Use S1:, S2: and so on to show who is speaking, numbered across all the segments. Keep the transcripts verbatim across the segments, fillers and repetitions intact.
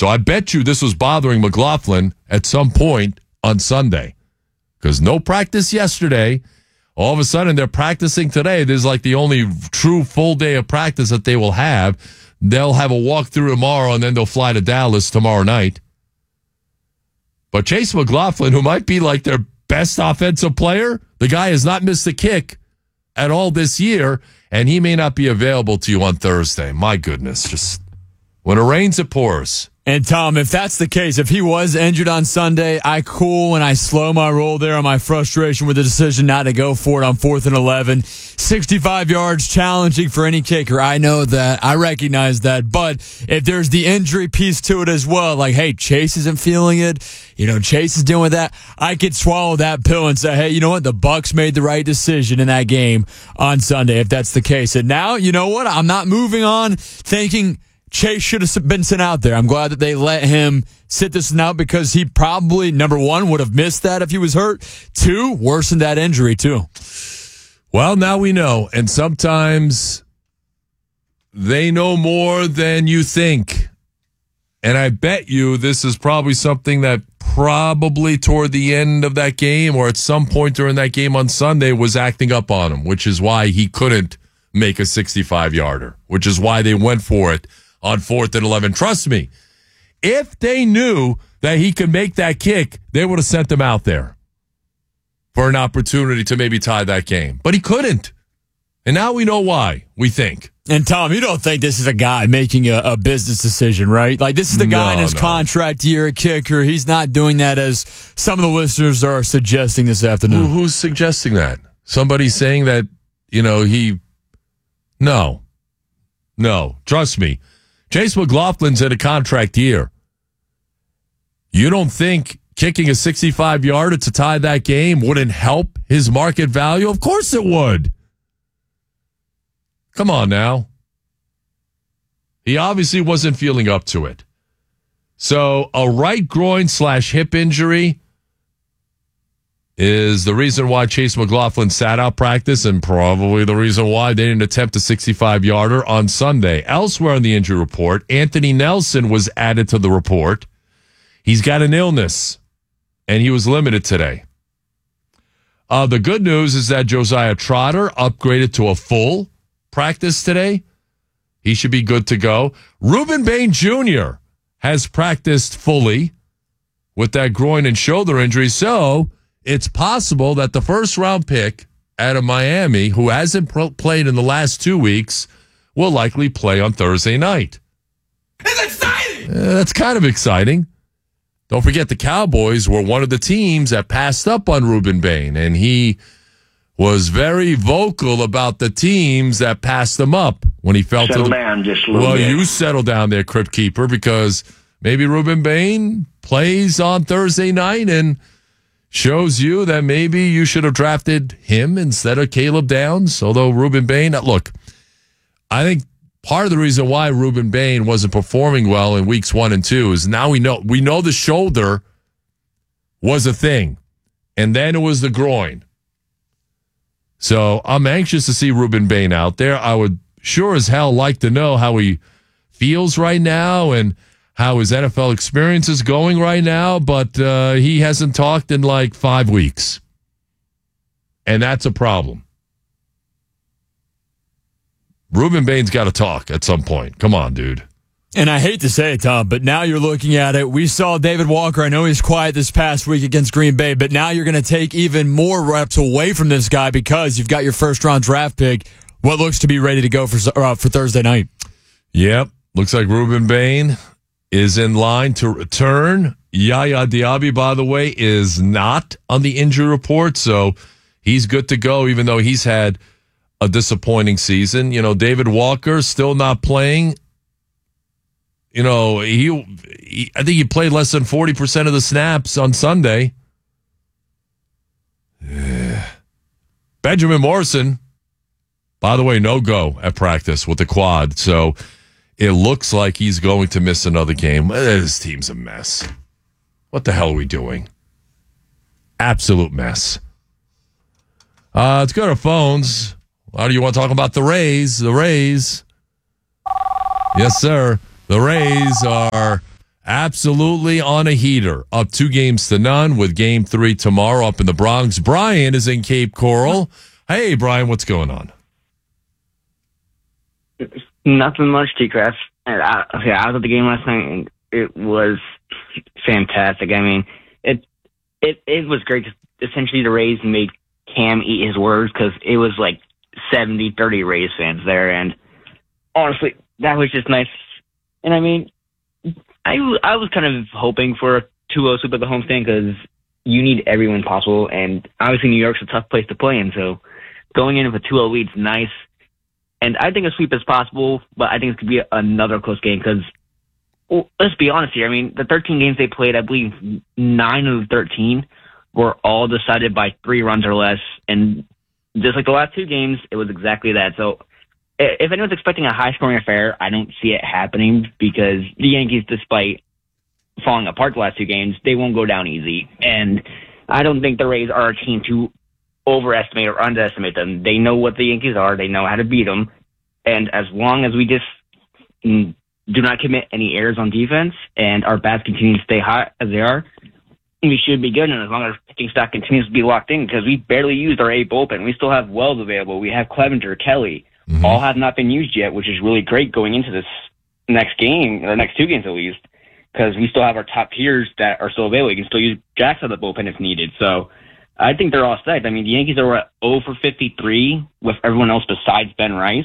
S1: So I bet you this was bothering McLaughlin at some point on Sunday because no practice yesterday. All of a sudden, they're practicing today. This is like the only true full day of practice that they will have. They'll have a walkthrough tomorrow, and then they'll fly to Dallas tomorrow night. But Chase McLaughlin, who might be like their best offensive player, the guy has not missed a kick at all this year, and he may not be available to you on Thursday. My goodness, just when it rains, it pours.
S2: And, Tom, if that's the case, if he was injured on Sunday, I cool and I slow my roll there on my frustration with the decision not to go for it on fourth and eleven. sixty-five yards, challenging for any kicker. I know that. I recognize that. But if there's the injury piece to it as well, like, hey, Chase isn't feeling it, you know, Chase is dealing with that, I could swallow that pill and say, hey, you know what? The Bucs made the right decision in that game on Sunday, if that's the case. And now, you know what? I'm not moving on thinking Chase should have been sent out there. I'm glad that they let him sit this one out because he probably, number one, would have missed that if he was hurt. Two, worsened that injury, too.
S1: Well, now we know. And sometimes they know more than you think. And I bet you this is probably something that probably toward the end of that game or at some point during that game on Sunday was acting up on him, which is why he couldn't make a sixty-five-yarder, which is why they went for it on fourth and eleven. Trust me, if they knew that he could make that kick, they would have sent him out there for an opportunity to maybe tie that game. But he couldn't. And now we know why, we think.
S2: And, Tom, you don't think this is a guy making a, a business decision, right? Like, this is the guy
S1: no,
S2: in his
S1: no.
S2: contract year, a kicker. He's not doing that as some of the listeners are suggesting this afternoon.
S1: Who, who's suggesting that? Somebody saying that, you know, he... No. No. Trust me. Chase McLaughlin's in a contract year. You don't think kicking a sixty-five-yarder to tie that game wouldn't help his market value? Of course it would. Come on now. He obviously wasn't feeling up to it. So a right groin slash hip injury is the reason why Chase McLaughlin sat out practice and probably the reason why they didn't attempt a sixty-five-yarder on Sunday. Elsewhere in the injury report, Anthony Nelson was added to the report. He's got an illness, and he was limited today. Uh, the good news is that Josiah Trotter upgraded to a full practice today. He should be good to go. Ruben Bain Junior has practiced fully with that groin and shoulder injury, so it's possible that the first-round pick out of Miami, who hasn't pro- played in the last two weeks, will likely play on Thursday night.
S3: It's exciting!
S1: Uh, that's kind of exciting. Don't forget the Cowboys were one of the teams that passed up on Ruben Bain, and he was very vocal about the teams that passed him up when he felt
S4: Settle
S1: to the,
S4: down just a little
S1: well,
S4: bit.
S1: you settle down there, Crypt Keeper, because maybe Ruben Bain plays on Thursday night and shows you that maybe you should have drafted him instead of Caleb Downs. Although Ruben Bain, look, I think part of the reason why Ruben Bain wasn't performing well in weeks one and two is now we know we know the shoulder was a thing, and then it was the groin. So I'm anxious to see Ruben Bain out there. I would sure as hell like to know how he feels right now and how his N F L experience is going right now, but uh, he hasn't talked in like five weeks. And that's a problem. Ruben Bain's got to talk at some point. Come on, dude.
S2: And I hate to say it, Tom, but now you're looking at it. We saw David Walker. I know he's quiet this past week against Green Bay, but now you're going to take even more reps away from this guy because you've got your first-round draft pick, what looks to be ready to go for uh, for Thursday night.
S1: Yep. Looks like Ruben Bain is in line to return. Yaya Diaby, by the way, is not on the injury report, so he's good to go, even though he's had a disappointing season. You know, David Walker still not playing. You know, he, he I think he played less than forty percent of the snaps on Sunday. Yeah. Benjamin Morrison, by the way, no go at practice with the quad, so it looks like he's going to miss another game. This team's a mess. What the hell are we doing? Absolute mess. Uh, let's go to phones. How do you want to talk about the Rays? The Rays. Yes, sir. The Rays are absolutely on a heater. Up two games to none with game three tomorrow up in the Bronx. Brian is in Cape Coral. Hey, Brian, what's going on?
S4: Nothing much, T-Craft. I, okay, I was at the game last night, and it was fantastic. I mean, it it it was great. Essentially, the Rays made Cam eat his words because it was like seventy thirty Rays fans there, and honestly, that was just nice. And I mean, I, I was kind of hoping for a two oh sweep at the homestand because you need every win possible, and obviously New York's a tough place to play in, so going in with a two oh lead is nice. And I think a sweep is possible, but I think it could be another close game because, well, let's be honest here. I mean, the thirteen games they played, I believe nine of the thirteen were all decided by three runs or less. And just like the last two games, it was exactly that. So if anyone's expecting a high-scoring affair, I don't see it happening because the Yankees, despite falling apart the last two games, they won't go down easy. And I don't think the Rays are a team to overestimate or underestimate them. They know what the Yankees are. They know how to beat them. And as long as we just mm, do not commit any errors on defense and our bats continue to stay hot as they are, we should be good. And as long as our pitching staff continues to be locked in, because we barely used our A bullpen. We still have Wells available. We have Clevenger, Kelly. Mm-hmm. All have not been used yet, which is really great going into this next game, or next two games at least, because we still have our top tiers that are still available. You can still use Jackson at the bullpen if needed. So I think they're all set. I mean, the Yankees are at oh for fifty-three with everyone else besides Ben Rice.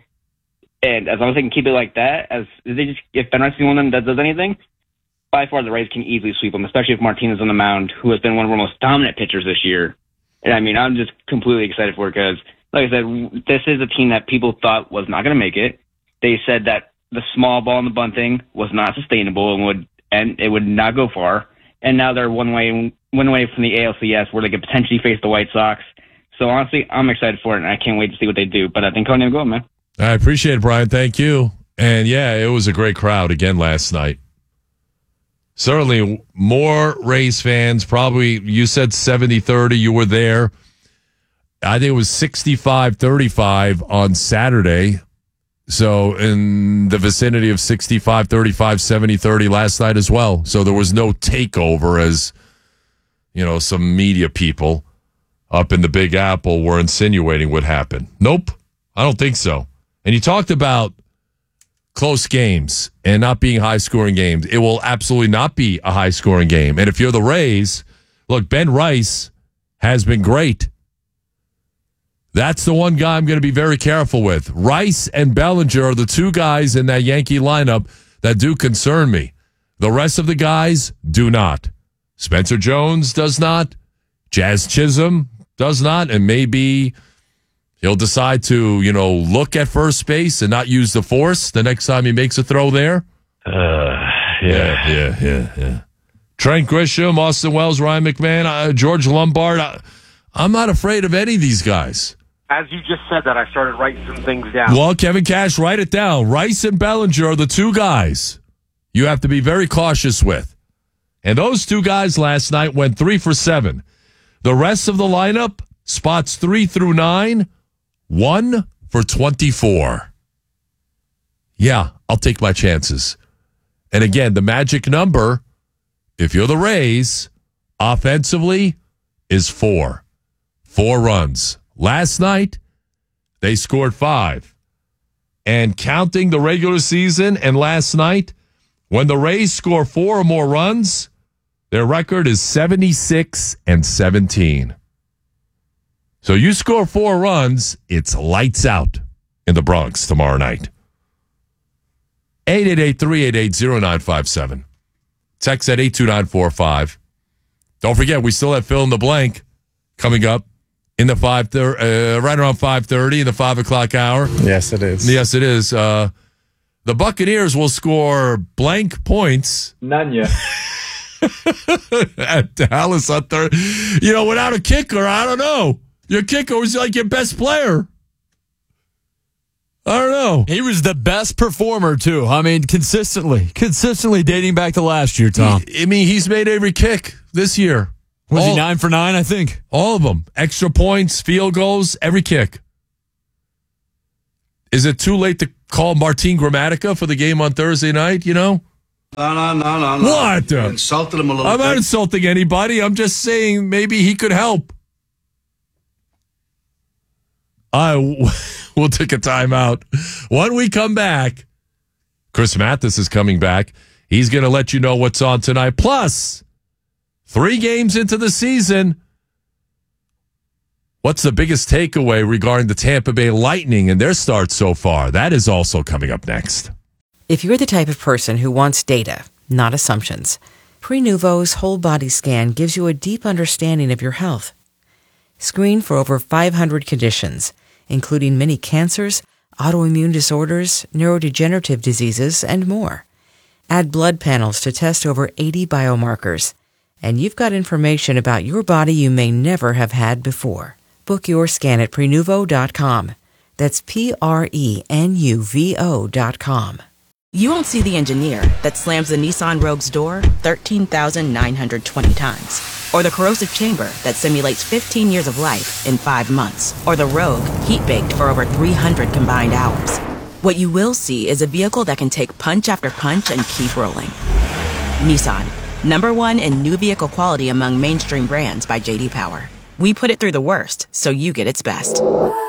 S4: And as long as they can keep it like that, as they just if Ben Rice is one of them that does anything, by far the Rays can easily sweep them, especially if Martinez on the mound, who has been one of our most dominant pitchers this year. And I mean, I'm just completely excited for it because, like I said, this is a team that people thought was not going to make it. They said that the small ball in the bunting was not sustainable and would and it would not go far. And now they're one way one away from the A L C S, where they could potentially face the White Sox. So honestly, I'm excited for it, and I can't wait to see what they do. But I think Conan go, man.
S1: I appreciate it, Brian. Thank you. And yeah, it was a great crowd again last night. Certainly more Rays fans. Probably you said seventy thirty. You were there. I think it was sixty-five thirty-five on Saturday. So in the vicinity of sixty-five thirty-five, seventy thirty last night as well. So there was no takeover, as, you know, some media people up in the Big Apple were insinuating would happen. Nope, I don't think so. And you talked about close games and not being high-scoring games. It will absolutely not be a high-scoring game. And if you're the Rays, look, Ben Rice has been great. That's the one guy I'm going to be very careful with. Rice and Bellinger are the two guys in that Yankee lineup that do concern me. The rest of the guys do not. Spencer Jones does not. Jazz Chisholm does not. And maybe he'll decide to, you know, look at first base and not use the force the next time he makes a throw there.
S5: Uh, yeah.
S1: Yeah, yeah, yeah, yeah. Trent Grisham, Austin Wells, Ryan McMahon, uh, George Lombard. I, I'm not afraid of any of these guys.
S6: As you just said that, I started writing some things down.
S1: Well, Kevin Cash, write it down. Rice and Bellinger are the two guys you have to be very cautious with. And those two guys last night went three for seven. The rest of the lineup, spots three through nine, one for twenty-four. Yeah, I'll take my chances. And again, the magic number, if you're the Rays, offensively, is four. Four runs. Last night, they scored five. And counting the regular season and last night, when the Rays score four or more runs, their record is seventy-six and seventeen. So you score four runs, it's lights out in the Bronx tomorrow night. eight eight eight, three eight eight, zero nine five seven. Text at eight two nine four five. Don't forget, we still have Fill in the Blank coming up in the five thirty, uh, right around five thirty in the five o'clock hour.
S7: Yes, it is.
S1: Yes, it is. Uh, the Buccaneers will score blank points.
S7: None yet.
S1: At Dallas on third. You know, without a kicker, I don't know. Your kicker was like your best player. I don't know.
S2: He was the best performer, too. I mean, consistently. Consistently dating back to last year, Tom.
S1: He, I mean, he's made every kick this year.
S2: Was
S1: all,
S2: he nine for nine, I think?
S1: All of them. Extra points, field goals, every kick. Is it too late to call Martin Gramatica for the game on Thursday night, you know?
S5: No, no, no, no, no.
S1: What?
S5: You insulted him a little
S1: I'm
S5: bit.
S1: not insulting anybody. I'm just saying maybe he could help. I will take a timeout. When we come back, Chris Mathis is coming back. He's going to let you know what's on tonight. Plus, three games into the season, what's the biggest takeaway regarding the Tampa Bay Lightning and their start so far? That is also coming up next.
S7: If you're the type of person who wants data, not assumptions, Prenuvo's whole body scan gives you a deep understanding of your health. Screen for over five hundred conditions, including many cancers, autoimmune disorders, neurodegenerative diseases, and more. Add blood panels to test over eighty biomarkers, and you've got information about your body you may never have had before. Book your scan at Prenuvo dot com. That's P R E N U V O dot com.
S8: You won't see the engineer that slams the Nissan Rogue's door thirteen thousand nine hundred twenty times. Or the corrosive chamber that simulates fifteen years of life in five months. Or the Rogue heat-baked for over three hundred combined hours. What you will see is a vehicle that can take punch after punch and keep rolling. Nissan, number one in new vehicle quality among mainstream brands by J D Power. We put it through the worst, so you get its best.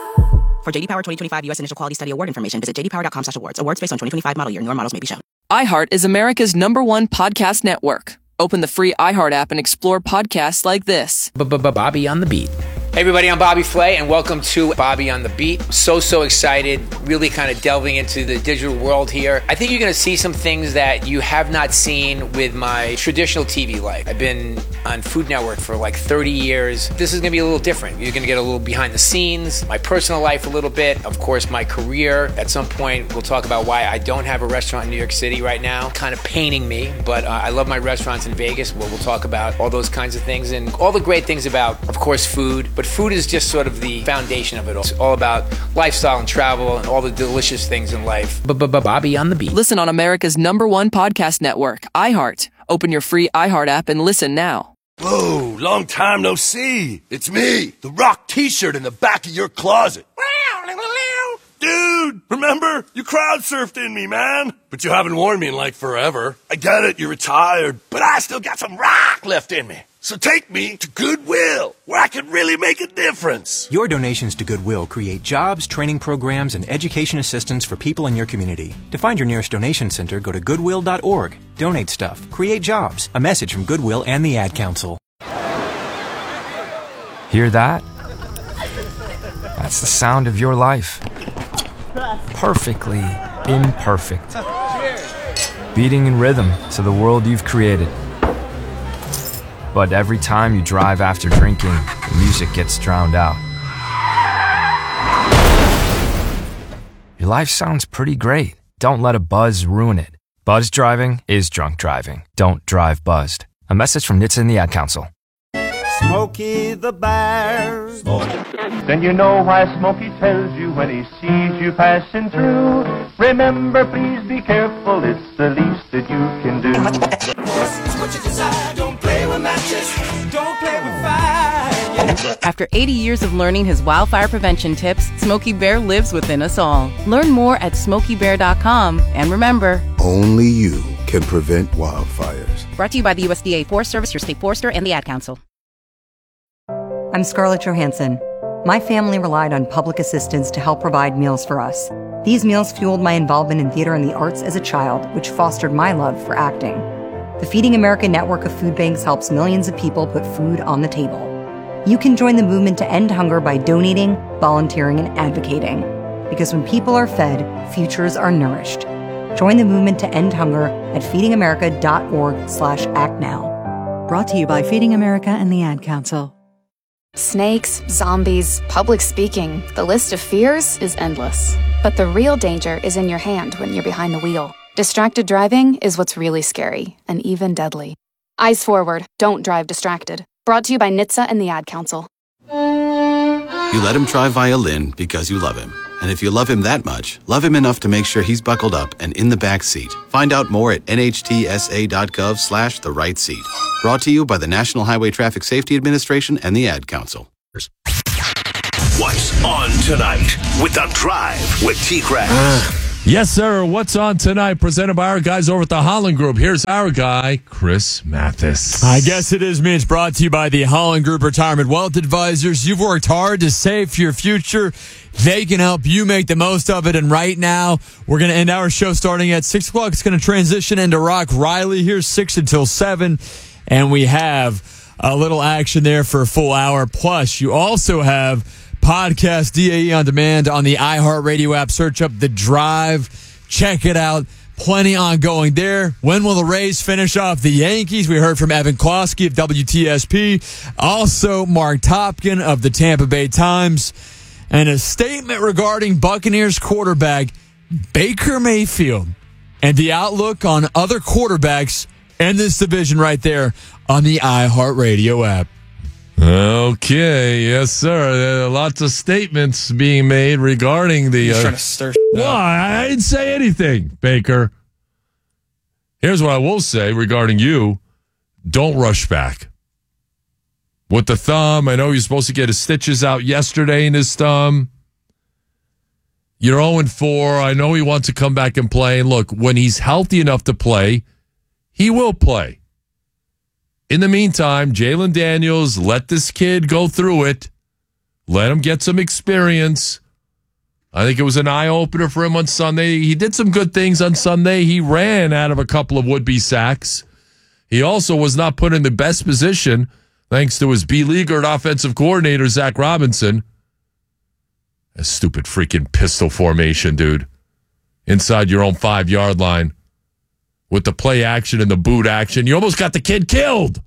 S8: For J D Power twenty twenty-five U S Initial Quality Study Award information, visit j d power dot com slash awards. Awards based on twenty twenty-five model year. Newer models may be shown.
S9: iHeart is America's number one podcast network. Open the free iHeart app and explore podcasts like this.
S10: Bobby on the Beat. Hey everybody, I'm Bobby Flay, and welcome to Bobby on the Beat. So, so excited, really kind of delving into the digital world here. I think you're going to see some things that you have not seen with my traditional T V life. I've been on Food Network for like thirty years. This is going to be a little different. You're going to get a little behind the scenes, my personal life a little bit, of course, my career. At some point, we'll talk about why I don't have a restaurant in New York City right now. Kind of paining me, but uh, I love my restaurants in Vegas, where we'll talk about all those kinds of things and all the great things about, of course, food. But food is just sort of the foundation of it all. It's all about lifestyle and travel and all the delicious things in life.
S9: Bobby on the Beat. Listen on America's number one podcast network, iHeart. Open your free iHeart app and listen now.
S3: Whoa, long time no see. It's me, the Rock t-shirt in the back of your closet. Dude, remember? You crowd surfed in me, man. But you haven't worn me in like forever. I get it, you're retired, but I still got some rock left in me. So take me to Goodwill, where I can really make a difference.
S11: Your donations to Goodwill create jobs, training programs, and education assistance for people in your community. To find your nearest donation center, go to goodwill dot org. Donate stuff. Create jobs. A message from Goodwill and the Ad Council.
S12: Hear that? That's the sound of your life. Perfectly imperfect. Beating in rhythm to the world you've created. But every time you drive after drinking, the music gets drowned out. Your life sounds pretty great. Don't let a buzz ruin it. Buzz driving is drunk driving. Don't drive buzzed. A message from N H T S A and the Ad Council.
S13: Smokey the Bear.
S14: Then you know why Smokey tells you when he sees you passing through. Remember, please be careful, it's the least that you can do.
S13: What you decide, don't play with matches, don't play with fire.
S15: After eighty years of learning his wildfire prevention tips, Smokey Bear lives within us all. Learn more at smokey bear dot com, and remember,
S16: only you can prevent wildfires.
S15: Brought to you by the U S D A Forest Service, your state forester, and the Ad Council.
S17: I'm Scarlett Johansson. My family relied on public assistance to help provide meals for us. These meals fueled my involvement in theater and the arts as a child, which fostered my love for acting. The Feeding America network of food banks helps millions of people put food on the table. You can join the movement to end hunger by donating, volunteering, and advocating. Because when people are fed, futures are nourished. Join the movement to end hunger at feeding america dot org slash act now.
S18: Brought to you by Feeding America and the Ad Council.
S19: Snakes, zombies, public speaking, the list of fears is endless. But the real danger is in your hand when you're behind the wheel. Distracted driving is what's really scary and even deadly. Eyes forward, don't drive distracted. Brought to you by N H T S A and the Ad Council.
S20: You let him try violin because you love him. And if you love him that much, love him enough to make sure he's buckled up and in the back seat. Find out more at N H T S A dot gov slash the right seat. Brought to you by the National Highway Traffic Safety Administration and the Ad Council.
S3: What's on tonight with The Drive with T-Craft?
S1: Uh, Yes, sir. What's on tonight? Presented by our guys over at the Holland Group. Here's our guy, Chris Mathis.
S2: I guess it is me. It's brought to you by the Holland Group Retirement Wealth Advisors. You've worked hard to save for your future. They can help you make the most of it. And right now, we're going to end our show starting at six o'clock. It's going to transition into Rock Riley here, six until seven. And we have a little action there for a full hour. Plus, you also have podcast D A E on demand on the iHeartRadio app. Search up The Drive. Check it out. Plenty ongoing there. When will the Rays finish off the Yankees? We heard from Evan Klosky of W T S P. Also, Mark Topkin of the Tampa Bay Times. And a statement regarding Buccaneers quarterback Baker Mayfield and the outlook on other quarterbacks in this division right there on the iHeartRadio app.
S1: Okay, yes, sir. There are lots of statements being made regarding the.
S12: He's
S1: Uh,
S12: trying to stir.
S1: well, I didn't say anything, Baker. Here's what I will say regarding you: don't rush back with the thumb. I know you're supposed to get his stitches out yesterday in his thumb. You're oh and four. I know he wants to come back and play. And look, when he's healthy enough to play, he will play. In the meantime, Jalen Daniels, let this kid go through it. Let him get some experience. I think it was an eye-opener for him on Sunday. He did some good things on Sunday. He ran out of a couple of would-be sacks. He also was not put in the best position, thanks to his beleaguered offensive coordinator, Zach Robinson. A stupid freaking pistol formation, dude. Inside your own five-yard line. With the play action and the boot action, you almost got the kid killed.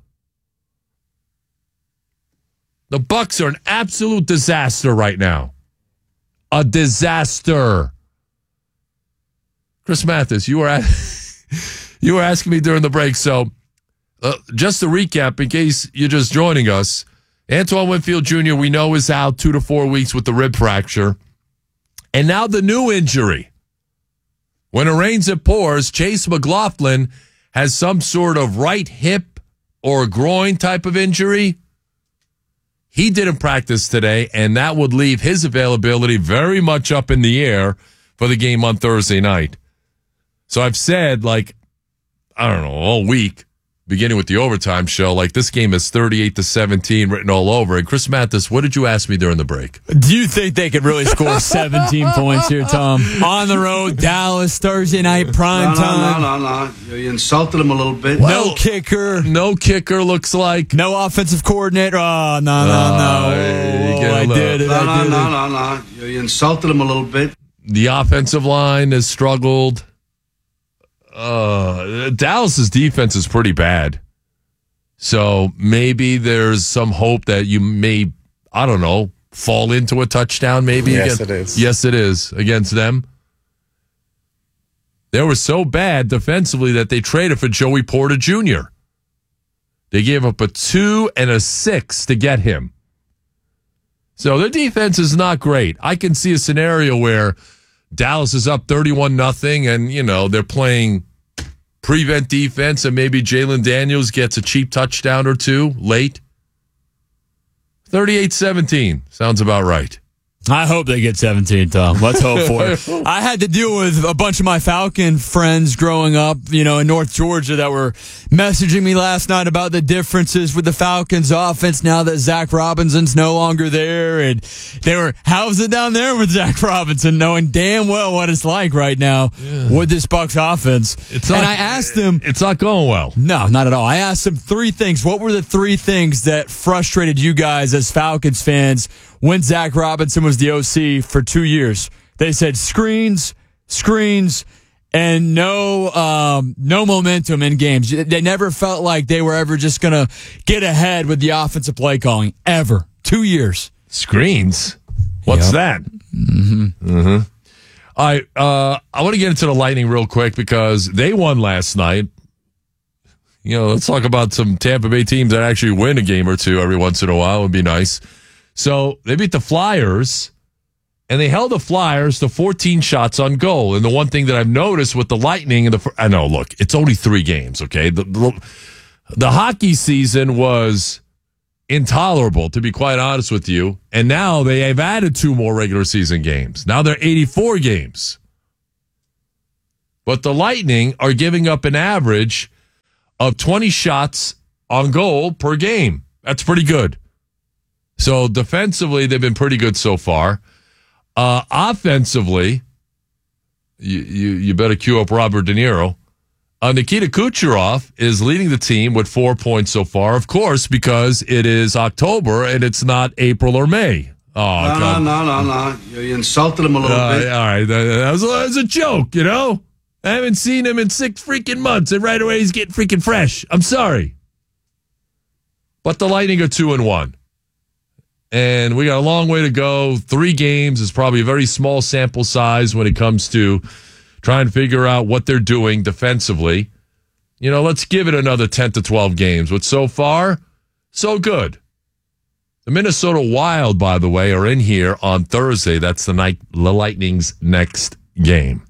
S1: The Bucs are an absolute disaster right now. A disaster. Chris Mathis, you were at, you were asking me during the break. So, uh, just to recap, in case you're just joining us, Antoine Winfield Junior we know is out two to four weeks with the rib fracture, and now the new injury. When it rains, it pours. Chase McLaughlin has some sort of right hip or groin type of injury. He didn't practice today, and that would leave his availability very much up in the air for the game on Thursday night. So I've said, like, I don't know, all week, beginning with the overtime show, like this game is thirty-eight to seventeen written all over. And Chris Mathis, what did you ask me during the break?
S2: Do you think they could really score seventeen points here, Tom? On the road, Dallas, Thursday night, prime
S5: no,
S2: time.
S5: No, no, no, no. You insulted him a little bit.
S2: Well, no kicker.
S1: No kicker, looks like.
S2: No offensive coordinator. Oh, no, no, no.
S1: Uh,
S2: oh, I did it.
S5: No,
S2: I
S5: no,
S2: did
S5: no,
S2: it.
S5: no, no. You insulted him a little bit.
S1: The offensive line has struggled. Uh, Dallas's defense is pretty bad. So maybe there's some hope that you may, I don't know, fall into a touchdown maybe.
S12: Yes,
S1: against,
S12: it is.
S1: Yes, it is against them. They were so bad defensively that they traded for Joey Porter Junior They gave up a two and a six to get him. So their defense is not great. I can see a scenario where Dallas is up thirty-one nothing and, you know, they're playing prevent defense, and maybe Jalen Daniels gets a cheap touchdown or two late. thirty-eight seventeen. Sounds about right.
S2: I hope they get seventeen, Tom. Let's hope for it. I had to deal with a bunch of my Falcon friends growing up, you know, in North Georgia that were messaging me last night about the differences with the Falcons offense now that Zach Robinson's no longer there. And they were, how's it down there with Zach Robinson, knowing damn well what it's like right now yeah. with this Bucs offense.
S1: It's not,
S2: and I asked them.
S1: It's not going well.
S2: No, not at all. I asked them three things. What were the three things that frustrated you guys as Falcons fans when Zach Robinson was the O C for two years? They said screens, screens, and no um, no momentum in games. They never felt like they were ever just going to get ahead with the offensive play calling, ever. Two years.
S1: Screens? What's yep. that?
S2: Mm-hmm.
S1: Mm-hmm. All right, uh, I want to get into the Lightning real quick because they won last night. You know, let's talk about some Tampa Bay teams that actually win a game or two every once in a while. It would be nice. So they beat the Flyers, and they held the Flyers to fourteen shots on goal. And the one thing that I've noticed with the Lightning, and the I know, look, it's only three games, okay? The, the, the hockey season was intolerable, to be quite honest with you. And now they have added two more regular season games. Now they're eighty-four games. But the Lightning are giving up an average of twenty shots on goal per game. That's pretty good. So defensively, they've been pretty good so far. Uh, offensively, you, you, you better cue up Robert De Niro. Uh, Nikita Kucherov is leading the team with four points so far, of course, because it is October and it's not April or May. Oh,
S5: no,
S1: God.
S5: no, no, no, no. You insulted him a little
S1: Uh,
S5: bit.
S1: all right, that, that, was, that was a joke, you know? I haven't seen him in six freaking months, and right away he's getting freaking fresh. I'm sorry. But the Lightning are two and one. And we got a long way to go. Three games is probably a very small sample size when it comes to trying to figure out what they're doing defensively. You know, let's give it another ten to twelve games. But so far, so good. The Minnesota Wild, by the way, are in here on Thursday. That's the night the Lightning's next game.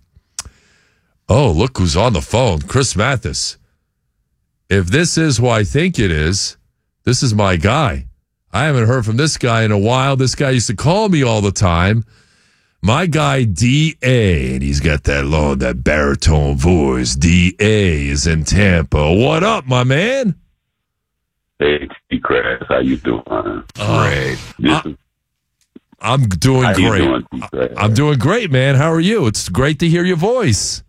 S1: Oh, look who's on the phone. Chris Mathis. If this is who I think it is, this is my guy. I haven't heard from this guy in a while. This guy used to call me all the time. My guy, D A, and he's got that low, that baritone voice. D A is in Tampa. What up, my man?
S21: Hey, T-Crass, how you doing?
S1: Great.
S21: This is,
S1: I'm doing
S21: how
S1: great.
S21: You doing, T-Crass?
S1: I'm doing great, man. How are you? It's great to hear your voice.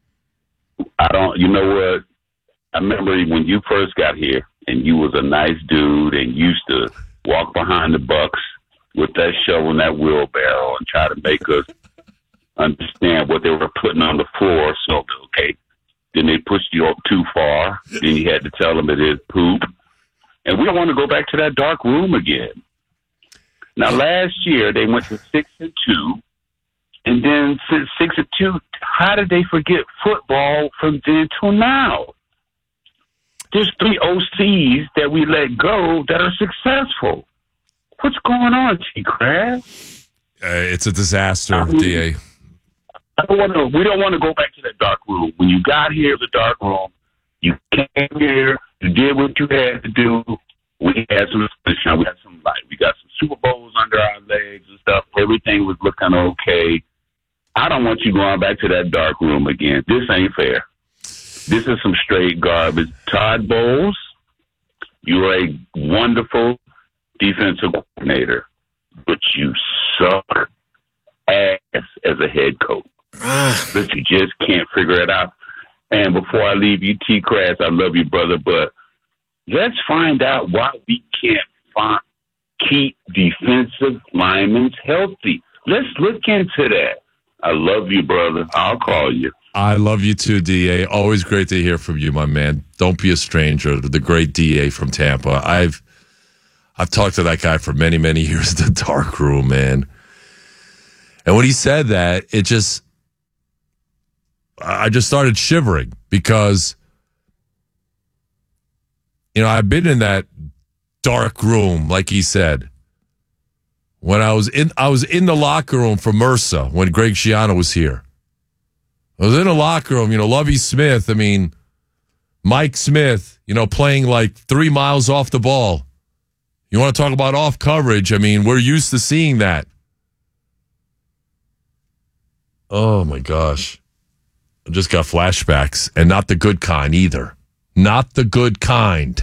S21: I don't, you know what? I remember when you first got here, and you was a nice dude, and used to walk behind the Bucks with that shovel and that wheelbarrow and try to make us understand what they were putting on the floor. So, okay, then they pushed you up too far. Then you had to tell them it is poop. And we don't want to go back to that dark room again. Now, last year, they went to six and two. And then since six and two, how did they forget football from then till now? There's three O Cs that we let go that are successful. What's going on, T-Crab?
S1: Uh, it's a disaster, I mean, D A.
S21: I don't want to. We don't want to go back to that dark room. When you got here, the dark room, you came here, you did what you had to do. We had some sunshine. We had some light. We got some Super Bowls under our legs and stuff. Everything was looking okay. I don't want you going back to that dark room again. This ain't fair. This is some straight garbage. Todd Bowles, you're a wonderful defensive coordinator, but you suck ass as a head coach. But you just can't figure it out. And before I leave you, T-Crass, I love you, brother, but let's find out why we can't find, keep defensive linemen healthy. Let's look into that. I love you, brother. I'll call you.
S1: I love you too, D A. Always great to hear from you, my man. Don't be a stranger. The great D A from Tampa. I've I've talked to that guy for many, many years in the dark room, man. And when he said that, it just, I just started shivering because, you know, I've been in that dark room, like he said. When I was in, I was in the locker room for MRSA when Greg Schiano was here. I was in the locker room, you know, Lovie Smith, I mean, Mike Smith, you know, playing like three miles off the ball. You want to talk about off coverage? I mean, we're used to seeing that. Oh, my gosh. I just got flashbacks, and not the good kind either. Not the good kind.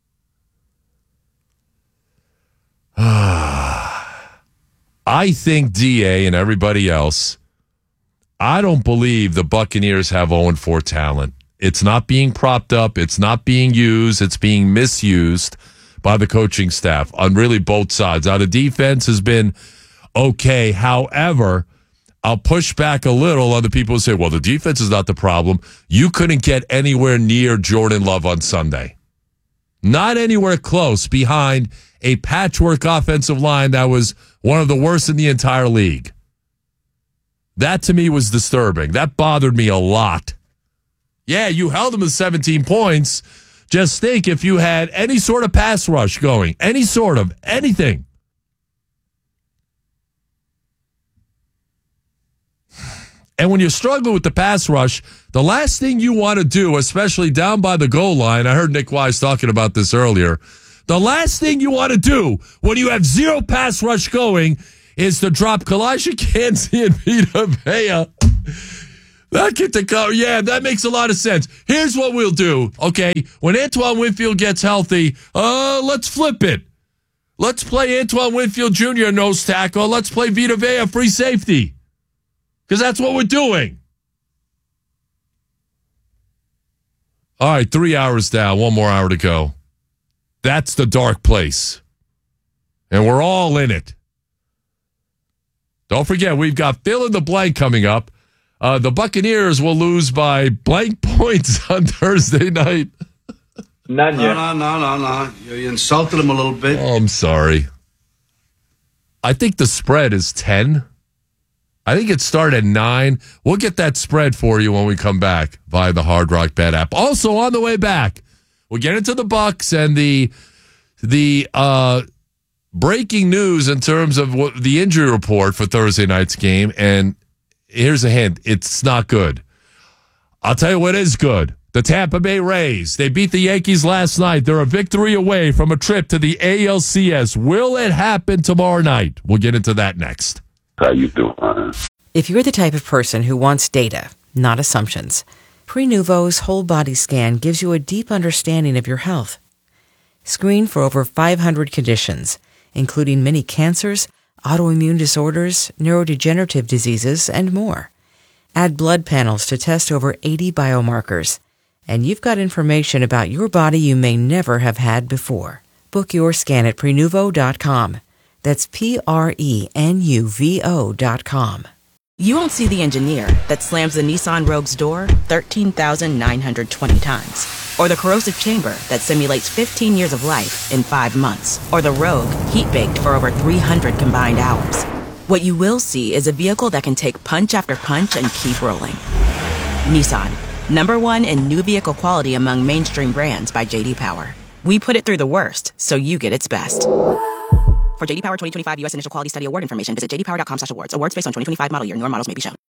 S1: I think D A and everybody else, I don't believe the Buccaneers have oh and four talent. It's not being propped up. It's not being used. It's being misused by the coaching staff on really both sides. Now, the defense has been okay. However, I'll push back a little on the people who say, well, the defense is not the problem. You couldn't get anywhere near Jordan Love on Sunday. Not anywhere close behind a patchwork offensive line that was one of the worst in the entire league. That to me was disturbing. That bothered me a lot. Yeah, you held them to seventeen points. Just think if you had any sort of pass rush going, any sort of anything. And when you're struggling with the pass rush, the last thing you want to do, especially down by the goal line, I heard Nick Wise talking about this earlier, the last thing you want to do when you have zero pass rush going is to drop Kalijah Kancey and Vita Vea. That get the car. Yeah, that makes a lot of sense. Here's what we'll do. Okay, when Antoine Winfield gets healthy, uh, let's flip it. Let's play Antoine Winfield Junior nose tackle. Let's play Vita Vea free safety. Because that's what we're doing. All right, three hours down, one more hour to go. That's the dark place. And we're all in it. Don't forget, we've got fill in the blank coming up. Uh, the Buccaneers will lose by blank points on Thursday night.
S5: None yet. No, no, no, no, no. You, you insulted him a little bit.
S1: Oh, I'm sorry. I think the spread is ten. I think it started at nine. We'll get that spread for you when we come back via the Hard Rock Bet app. Also, on the way back, we'll get into the Bucs and the the uh, breaking news in terms of what, the injury report for Thursday night's game. And here's a hint. It's not good. I'll tell you what is good. The Tampa Bay Rays. They beat the Yankees last night. They're a victory away from a trip to the A L C S. Will it happen tomorrow night? We'll get into that next.
S21: How you doing?
S7: If you're the type of person who wants data, not assumptions, Prenuvo's whole body scan gives you a deep understanding of your health. Screen for over five hundred conditions, including many cancers, autoimmune disorders, neurodegenerative diseases, and more. Add blood panels to test over eighty biomarkers, and you've got information about your body you may never have had before. Book your scan at Prenuvo dot com. That's P R E N U V O dot com.
S8: You won't see the engineer that slams the Nissan Rogue's door thirteen thousand nine hundred twenty times. Or the corrosive chamber that simulates fifteen years of life in five months. Or the Rogue heat-baked for over three hundred combined hours. What you will see is a vehicle that can take punch after punch and keep rolling. Nissan, number one in new vehicle quality among mainstream brands by J D Power. We put it through the worst, so you get its best. For J D Power twenty twenty-five U S Initial Quality Study Award information, visit j d power dot com slash awards. Awards based on twenty twenty-five model year. Newer models may be shown.